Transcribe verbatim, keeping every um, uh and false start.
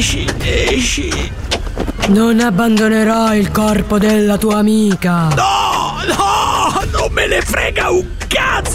Esci, esci. Non abbandonerò il corpo della tua amica. No, no, non me ne frega un cazzo.